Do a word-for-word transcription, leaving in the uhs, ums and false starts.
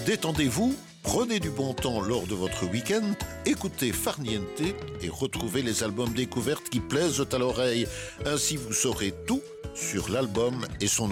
Détendez-vous, prenez du bon temps lors de votre week-end, écoutez Farniente et retrouvez les albums découvertes qui plaisent à l'oreille. Ainsi vous saurez tout sur l'album et son